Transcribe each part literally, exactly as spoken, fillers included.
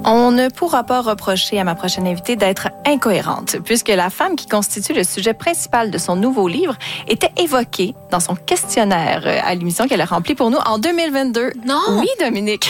On ne pourra pas reprocher à ma prochaine invitée d'être incohérente, puisque la femme qui constitue le sujet principal de son nouveau livre était évoquée dans son questionnaire à l'émission qu'elle a remplie pour nous en deux mille vingt-deux. Non! Oui, Dominique.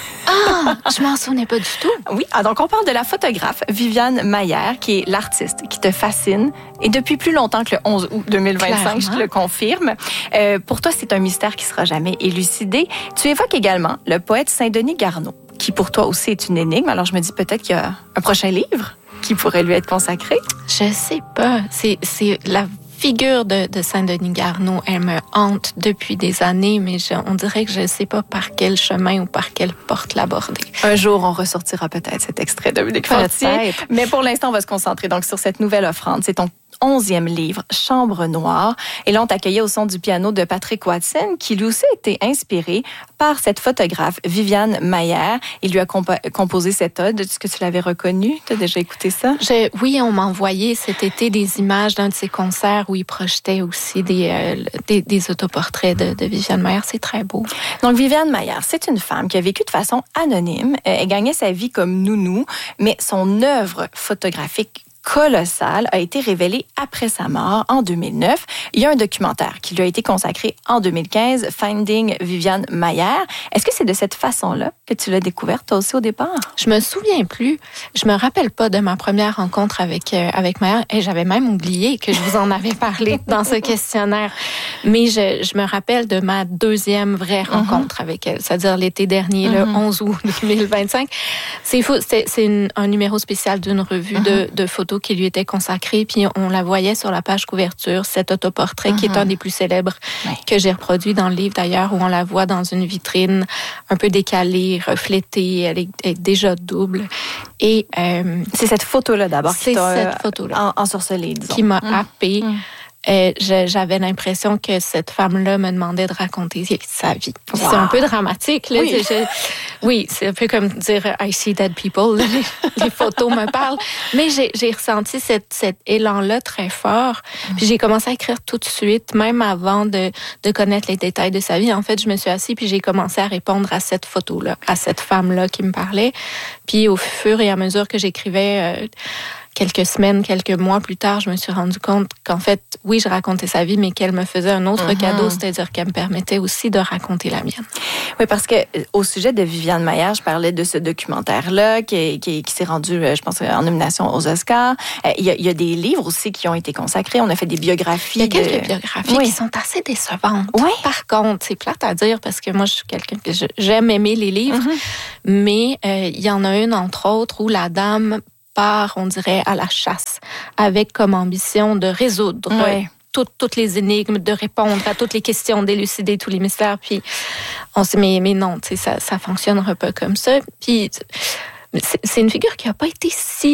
Ah, je m'en souvenais pas du tout. Oui, ah, donc on parle de la photographe Viviane Maier, qui est l'artiste qui te fascine, et depuis plus longtemps que le onze août deux mille vingt-cinq, Clairement. Je te le confirme. Euh, pour toi, c'est un mystère qui sera jamais élucidé. Tu évoques également le poète Saint-Denis Garneau, qui pour toi aussi est une énigme. Alors je me dis peut-être qu'il y a un prochain livre qui pourrait lui être consacré. Je sais pas. C'est, c'est la figure de, de Saint-Denis Garneau, elle me hante depuis des années, mais je, on dirait que je ne sais pas par quel chemin ou par quelle porte l'aborder. Un jour, on ressortira peut-être cet extrait de Dominique Fortier. Mais pour l'instant, on va se concentrer donc sur cette nouvelle offrande. C'est ton onzième livre, Chambre noire. Et là, on t'accueillait au son du piano de Patrick Watson, qui lui aussi a été inspiré par cette photographe, Viviane Maier. Il lui a compo- composé cette ode. Est-ce que tu l'avais reconnue? Tu as déjà écouté ça? Je, oui, on m'a envoyé cet été des images d'un de ses concerts où il projetait aussi des, euh, des, des autoportraits de, de Viviane Maier. C'est très beau. Donc, Viviane Maier, c'est une femme qui a vécu de façon anonyme. Elle gagnait sa vie comme nounou, mais son œuvre photographique colossale a été révélée après sa mort en deux mille neuf. Il y a un documentaire qui lui a été consacré en deux mille quinze, Finding Viviane Maier. Est-ce que c'est de cette façon-là que tu l'as découverte toi aussi au départ? Je me souviens plus. Je me rappelle pas de ma première rencontre avec euh, avec Maier. Et j'avais même oublié que je vous en avais parlé dans ce questionnaire. Mais je, je me rappelle de ma deuxième vraie rencontre mm-hmm. avec elle, c'est-à-dire l'été dernier, mm-hmm. le onze août deux mille vingt-cinq. C'est fou. C'est, c'est une, un numéro spécial d'une revue mm-hmm. de, de photos qui lui était consacrée, puis on la voyait sur la page couverture, cet autoportrait mm-hmm. qui est un des plus célèbres oui. que j'ai reproduit dans le livre d'ailleurs, où on la voit dans une vitrine un peu décalée, reflétée, elle est, elle est déjà double. Et euh, c'est cette photo-là d'abord c'est qui t'a cette photo-là en, ensorcelée, disons. Qui m'a mm. happée. Mm. Euh, je, j'avais l'impression que cette femme-là me demandait de raconter sa vie. Wow. C'est un peu dramatique. Là. Oui. Je, oui, c'est un peu comme dire « I see dead people ». Les, les photos me parlent. Mais j'ai, j'ai ressenti cette, cet élan-là très fort. Puis j'ai commencé à écrire tout de suite, même avant de, de connaître les détails de sa vie. En fait, je me suis assise puis j'ai commencé à répondre à cette photo-là, à cette femme-là qui me parlait. Puis au fur et à mesure que j'écrivais... Euh, quelques semaines, quelques mois plus tard, je me suis rendu compte qu'en fait, oui, je racontais sa vie, mais qu'elle me faisait un autre mm-hmm. cadeau, c'est-à-dire qu'elle me permettait aussi de raconter la mienne. Oui, parce que au sujet de Viviane Maier, je parlais de ce documentaire-là qui, qui, qui s'est rendu, je pense, en nomination aux Oscars. Il y, a, il y a des livres aussi qui ont été consacrés. On a fait des biographies. Il y a quelques de... biographies oui. qui sont assez décevantes. Oui. Par contre, c'est plate à dire parce que moi, je suis quelqu'un que je, j'aime aimer les livres, mm-hmm. mais euh, il y en a une, entre autres, où la dame part, on dirait, à la chasse, avec comme ambition de résoudre ouais. toutes, toutes les énigmes, de répondre à toutes les questions, d'élucider tous les mystères. Puis on s'est dit, mais, mais non, ça ne fonctionnera pas comme ça. Puis c'est, c'est une figure qui n'a pas été si